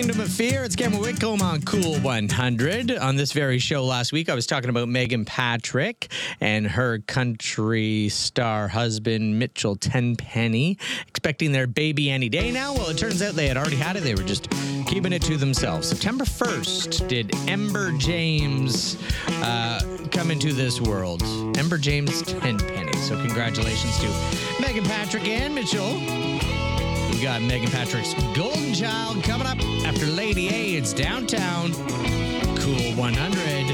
Kingdom of Fear. It's Cameron Whitcomb on Cool 100. On this very show last week, I was talking about Megan Patrick and her country star husband, Mitchell Tenpenny, expecting their baby any day now. Well, it turns out they had already had it. They were just keeping it to themselves. September 1st did Ember James come into this world. Ember James Tenpenny. So congratulations to Megan Patrick and Mitchell. We got Megan Patrick's Golden Child coming up after Lady A. It's downtown. Cool 100.